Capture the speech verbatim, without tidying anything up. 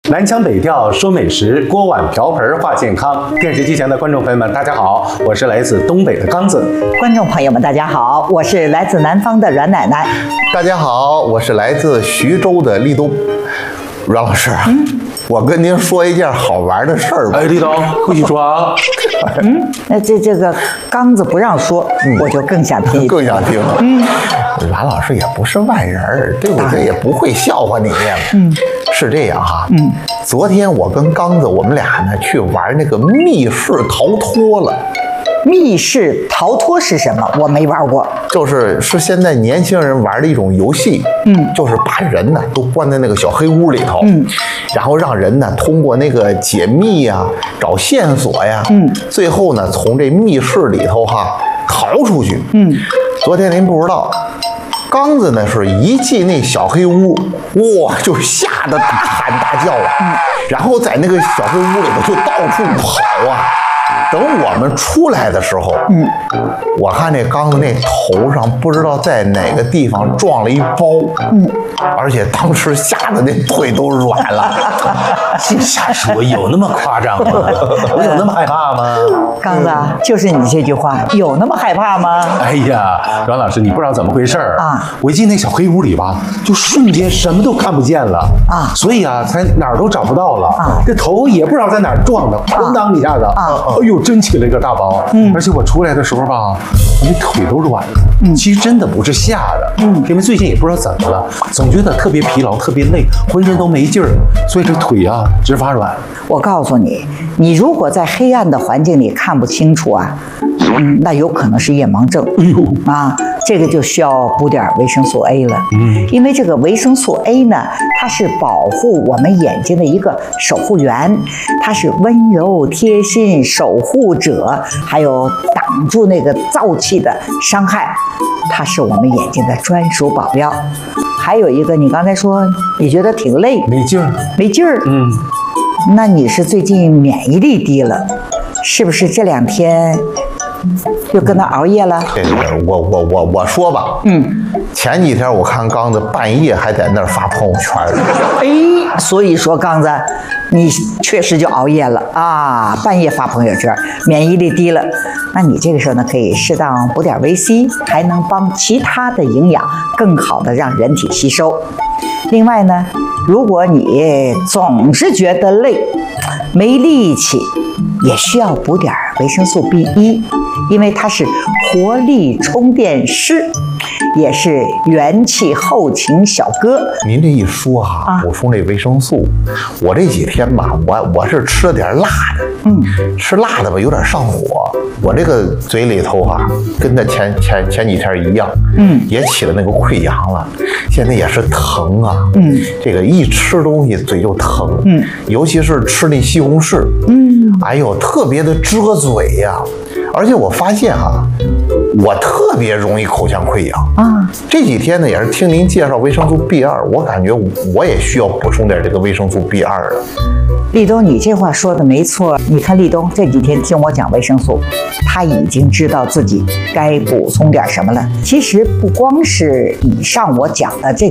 南腔北调说美食，锅碗瓢盆话健康。电视机前的观众朋友们，大家好，我是来自东北的刚子。 观众朋友们，大家好，我是来自南方的阮奶奶。 大家好，我是来自徐州的立冬。阮老师，嗯、我跟您说一件好玩的事儿吧。 哎，立冬，不许说啊。 嗯，那这这个刚子不让说，嗯、我就更想听， 更想听了。嗯，阮老师也不是外人儿，对不对？也不会笑话你。嗯，是这样哈。嗯，昨天我跟刚子我们俩呢去玩那个密室逃脱了。 密室逃脱是什么？我没玩过。 就是是现在年轻人玩的一种游戏，嗯，就是把人呢都关在那个小黑屋里头，嗯，然后让人呢通过那个解密呀、啊、找线索呀，嗯，最后呢从这密室里头哈逃出去，嗯。昨天您不知道，刚子呢是一进那小黑屋，哇，就吓得大喊大叫啊，嗯，然后在那个小黑屋里头就到处跑啊。等我们出来的时候，嗯，我看那刚子那头上不知道在哪个地方撞了一包，嗯，而且当时吓得那腿都软了。 净瞎说，有那么夸张吗？我有那么害怕吗？ 刚子，就是你这句话，有那么害怕吗？ 哎呀，阮老师，你不知道怎么回事啊？我一进那小黑屋里吧，就瞬间什么都看不见了啊，所以啊，才哪儿都找不到了啊。这头也不知道在哪儿撞的，咣当一下子啊，哎呦！真起了一个大包，嗯，而且我出来的时候吧，我这腿都软了，嗯，其实真的不是吓的，嗯，因为最近也不知道怎么了，总觉得特别疲劳、特别累，浑身都没劲儿，所以这腿啊直发软。 我告诉你，你如果在黑暗的环境里看不清楚啊，嗯，那有可能是夜盲症，哎呦啊，这个就需要补点维生素 A 了，嗯，因为这个维生素 A 呢，它是保护我们眼睛的一个守护员，它是温柔贴心守护。护者，还有挡住那个燥气的伤害，它是我们眼睛的专属保镖。还有一个，你刚才说你觉得挺累， 没劲儿， 没劲儿，嗯，那你是最近免疫力低了，是不是这两天又跟他熬夜了？ 这个我我我我说吧，嗯，前几天我看刚子半夜还在那儿发朋友圈呢， 哎，所以说刚子。你确实就熬夜了啊！半夜发朋友圈，免疫力低了。那你这个时候呢，可以适当补点维 C， 还能帮其他的营养更好的让人体吸收。另外呢，如果你总是觉得累、没力气，也需要补点维生素 B 一， 因为它是活力充电师。也是元气后勤小哥。 您这一说哈、啊，补充这维生素，我这几天吧，我我是吃了点辣的，嗯，吃辣的吧有点上火，我这个嘴里头哈、啊，跟那前前前几天一样，嗯，也起了那个溃疡了，现在也是疼啊，嗯，这个一吃东西嘴就疼，嗯，尤其是吃那西红柿，嗯，哎呦，特别的遮嘴呀、啊。而且我发现哈、啊，我特别容易口腔溃疡啊。这几天呢，也是听您介绍维生素 B 二，我感觉我也需要补充点这个维生素 B 二了。 立冬，你这话说的没错。你看立冬这几天听我讲维生素，他已经知道自己该补充点什么了。其实不光是以上我讲的这